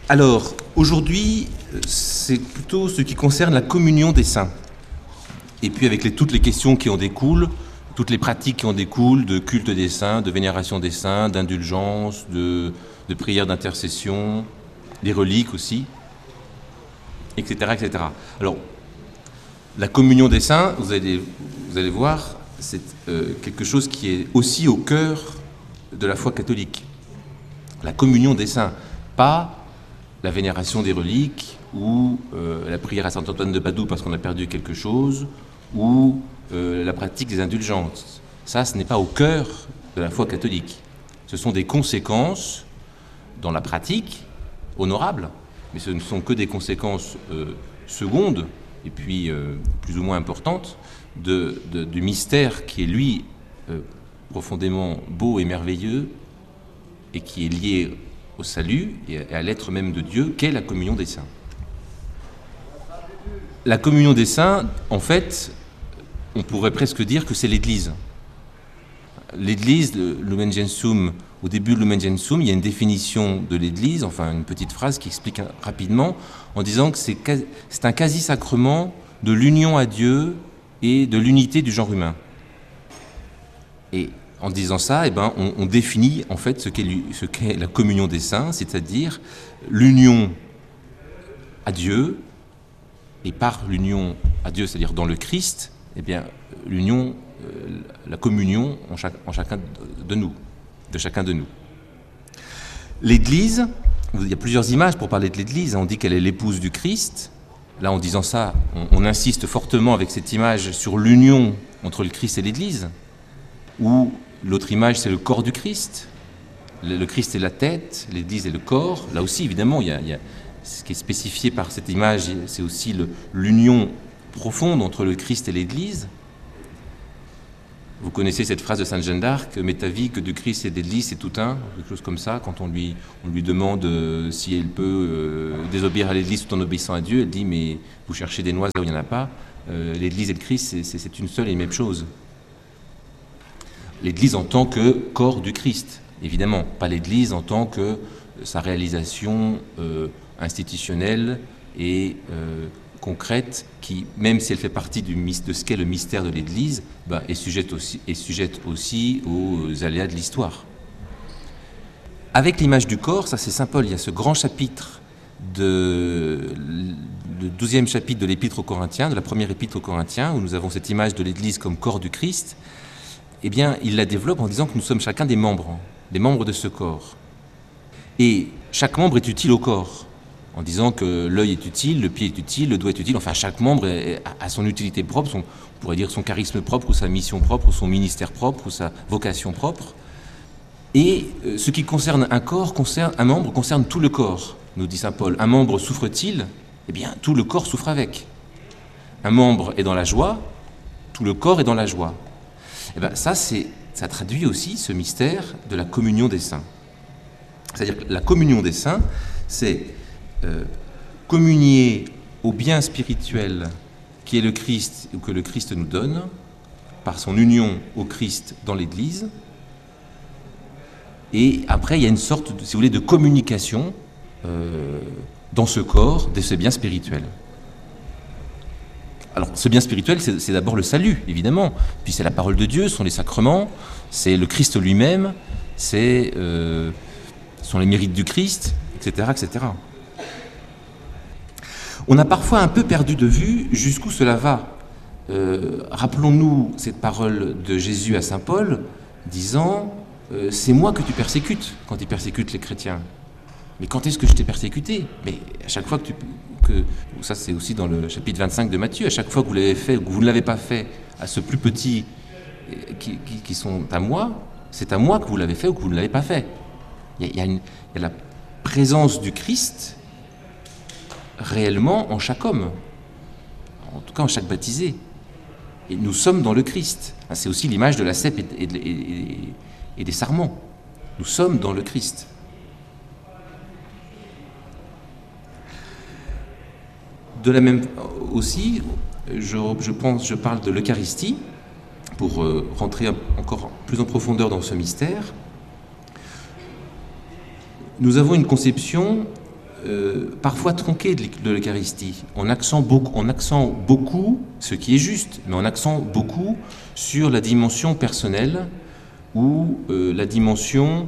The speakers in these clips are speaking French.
Alors, aujourd'hui, c'est plutôt ce qui concerne la communion des saints. Et puis avec toutes les questions qui en découlent, toutes les pratiques qui en découlent, de culte des saints, de vénération des saints, d'indulgence, de prière d'intercession, des reliques aussi, etc., etc. Alors, la communion des saints, vous allez voir, c'est quelque chose qui est aussi au cœur de la foi catholique. La communion des saints, pas la vénération des reliques ou la prière à Saint-Antoine de Padoue parce qu'on a perdu quelque chose, ou la pratique des indulgences. Ça, ce n'est pas au cœur de la foi catholique. Ce sont des conséquences dans la pratique, honorables, mais ce ne sont que des conséquences secondes, et puis plus ou moins importantes, du mystère qui est, lui, profondément beau et merveilleux, et qui est lié au salut et à l'être même de Dieu, qu'est la communion des saints. La communion des saints, en fait, on pourrait presque dire que c'est l'Église. L'Église, le Lumen Gentium, au début de Lumen Gentium, il y a une définition de l'Église, enfin une petite phrase qui explique rapidement, en disant que c'est un quasi-sacrement de l'union à Dieu et de l'unité du genre humain. Et en disant ça, on définit en fait ce qu'est la communion des saints, c'est-à-dire l'union à Dieu, et par l'union à Dieu, c'est-à-dire dans le Christ, l'union, la communion en chacun de nous, de chacun de nous. L'Église, il y a plusieurs images pour parler de l'Église. On dit qu'elle est l'épouse du Christ. Là, en disant ça, on insiste fortement avec cette image sur l'union entre le Christ et l'Église. Ou l'autre image, c'est le corps du Christ. Le Christ est la tête, l'Église est le corps. Là aussi, évidemment, il y a ce qui est spécifié par cette image, c'est aussi l'union profonde entre le Christ et l'Église. Vous connaissez cette phrase de Sainte Jeanne d'Arc, « Mais ta vie que du Christ et de l'Église, c'est tout un », quelque chose comme ça. Quand on lui demande si elle peut désobéir à l'Église tout en obéissant à Dieu, elle dit « Mais vous cherchez des noix là où il n'y en a pas. L'Église et le Christ, c'est une seule et même chose. » L'Église en tant que corps du Christ, évidemment, pas l'Église en tant que sa réalisation institutionnelle et concrète, qui, même si elle fait partie de ce qu'est le mystère de l'Église, est sujette aussi aux aléas de l'histoire. Avec l'image du corps, ça c'est Saint Paul, il y a ce grand chapitre, le 12e chapitre de l'Épître aux Corinthiens, de la première Épître aux Corinthiens, où nous avons cette image de l'Église comme corps du Christ. Il la développe en disant que nous sommes chacun des membres de ce corps. Et chaque membre est utile au corps, en disant que l'œil est utile, le pied est utile, le doigt est utile, enfin chaque membre a son utilité propre, on pourrait dire son charisme propre, ou sa mission propre, ou son ministère propre, ou sa vocation propre. Et ce qui concerne un membre concerne tout le corps, nous dit saint Paul. Un membre souffre-t-il ? Tout le corps souffre avec. Un membre est dans la joie, tout le corps est dans la joie. Ça traduit aussi ce mystère de la communion des saints. C'est-à-dire que la communion des saints, c'est communier au bien spirituel qui est le Christ, ou que le Christ nous donne, par son union au Christ dans l'Église. Et après, il y a une sorte, si vous voulez, de communication dans ce corps de ce bien spirituel. Alors, ce bien spirituel, c'est d'abord le salut, évidemment. Puis c'est la parole de Dieu, ce sont les sacrements, c'est le Christ lui-même, ce sont les mérites du Christ, etc., etc. On a parfois un peu perdu de vue jusqu'où cela va. Rappelons-nous cette parole de Jésus à saint Paul, disant « C'est moi que tu persécutes » quand il persécute les chrétiens. Mais quand est-ce que je t'ai persécuté ? Mais à chaque fois ça c'est aussi dans le chapitre 25 de Matthieu, à chaque fois que vous l'avez fait ou que vous ne l'avez pas fait à ceux plus petits qui sont à moi, c'est à moi que vous l'avez fait ou que vous ne l'avez pas fait. Il y a la présence du Christ réellement en chaque homme, en tout cas en chaque baptisé. Et nous sommes dans le Christ. C'est aussi l'image de la cèpe et des sarments. Nous sommes dans le Christ. De la même aussi, je parle de l'Eucharistie pour rentrer encore plus en profondeur dans ce mystère. Nous avons une conception parfois tronqué de l'Eucharistie. On accent beaucoup, ce qui est juste, mais on accent beaucoup sur la dimension personnelle ou la dimension,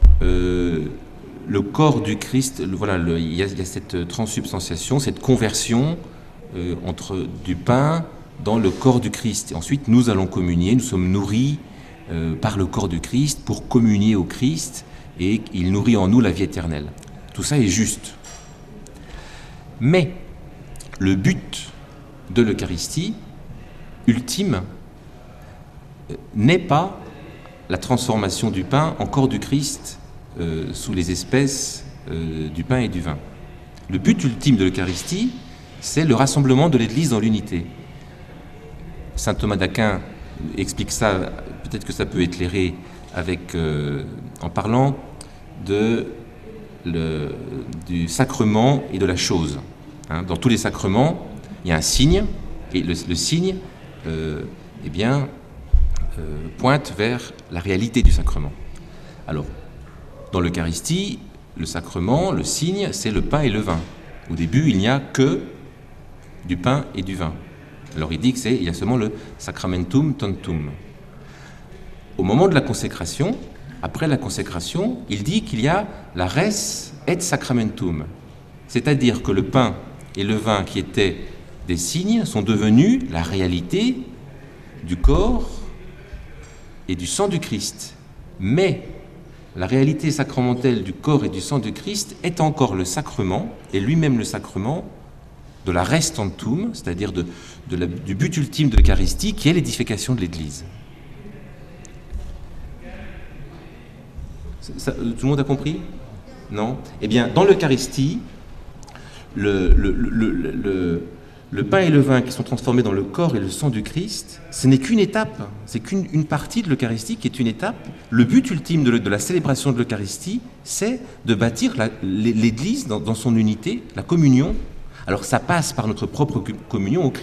le corps du Christ. Voilà, il y a cette transsubstantiation, cette conversion entre du pain dans le corps du Christ. Et ensuite, nous allons communier, nous sommes nourris par le corps du Christ pour communier au Christ, et il nourrit en nous la vie éternelle. Tout ça est juste. Mais le but de l'Eucharistie ultime n'est pas la transformation du pain en corps du Christ sous les espèces du pain et du vin. Le but ultime de l'Eucharistie, c'est le rassemblement de l'Église dans l'unité. Saint Thomas d'Aquin explique ça, peut-être que ça peut éclairer en parlant du sacrement et de la chose. Dans tous les sacrements, il y a un signe, et le signe pointe vers la réalité du sacrement. Alors, dans l'Eucharistie, le sacrement, le signe, c'est le pain et le vin. Au début, il n'y a que du pain et du vin. Alors il dit qu'il y a seulement le sacramentum tantum. Au moment de la consécration, après la consécration, il dit qu'il y a la res et sacramentum. C'est-à-dire que le pain et le vin qui étaient des signes sont devenus la réalité du corps et du sang du Christ. Mais la réalité sacramentelle du corps et du sang du Christ est encore le sacrement, et lui-même le sacrement de la res tantum, c'est-à-dire du but ultime de l'Eucharistie, qui est l'édification de l'Église. Tout le monde a compris ? Non ? Eh bien, dans l'Eucharistie, le pain et le vin qui sont transformés dans le corps et le sang du Christ, ce n'est qu'une étape, c'est qu'une partie de l'Eucharistie qui est une étape. Le but ultime de la célébration de l'Eucharistie, c'est de bâtir l'Église dans son unité, la communion. Alors ça passe par notre propre communion au Christ.